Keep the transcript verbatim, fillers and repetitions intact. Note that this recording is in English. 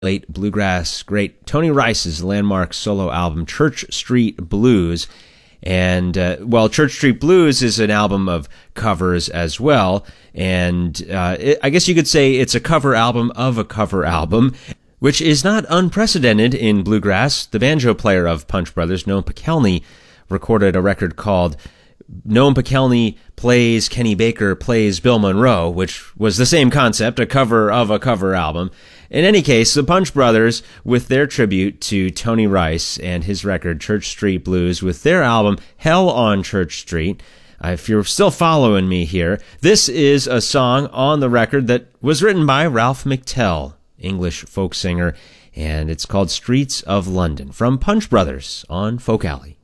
late bluegrass great Tony Rice's landmark solo album, Church Street Blues. And, uh, well, Church Street Blues is an album of covers as well. And uh, it, I guess you could say it's a cover album of a cover album, which is not unprecedented in bluegrass. The banjo player of Punch Brothers, Noam Pikelny, recorded a record called Noam Pikelny Plays Kenny Baker Plays Bill Monroe, which was the same concept, a cover of a cover album. In any case, the Punch Brothers, with their tribute to Tony Rice and his record Church Street Blues, with their album Hell on Church Street. Uh, if you're still following me here, this is a song on the record that was written by Ralph McTell, English folk singer, and it's called Streets of London, from Punch Brothers on Folk Alley.